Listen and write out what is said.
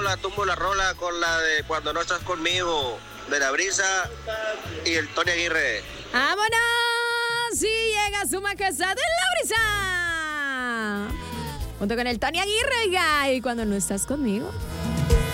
la tumbo la rola con la de Cuando no estás conmigo, de La Brisa y el Tony Aguirre. ¡Vámonos! Sí, llega su majestad de La Brisa. Junto con el Tony Aguirre, y Cuando no estás conmigo.